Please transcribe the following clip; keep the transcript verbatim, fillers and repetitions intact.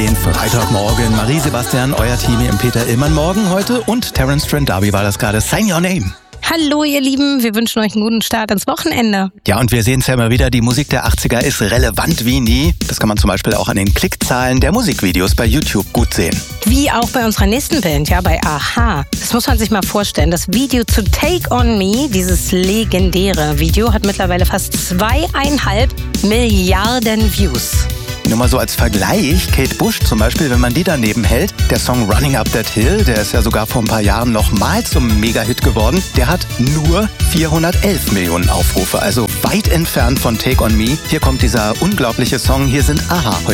den Freitagmorgen. Marie-Sebastian, euer Team im Peter-Illmann-Morgen heute und Terence Trent D'Arby war das gerade. Sign Your Name. Hallo ihr Lieben, wir wünschen euch einen guten Start ins Wochenende. Ja, und wir sehen es ja immer wieder, die Musik der achtziger ist relevant wie nie. Das kann man zum Beispiel auch an den Klickzahlen der Musikvideos bei YouTube gut sehen. Wie auch bei unserer nächsten Band, ja, bei a-ha. Das muss man sich mal vorstellen. Das Video zu Take On Me, dieses legendäre Video, hat mittlerweile fast zweieinhalb Milliarden Views. Nur mal so als Vergleich, Kate Bush zum Beispiel, wenn man die daneben hält, der Song Running Up That Hill, der ist ja sogar vor ein paar Jahren noch mal zum Mega-Hit geworden, der hat nur vierhundertelf Millionen Aufrufe, also weit entfernt von Take On Me. Hier kommt dieser unglaubliche Song, hier sind a-ha.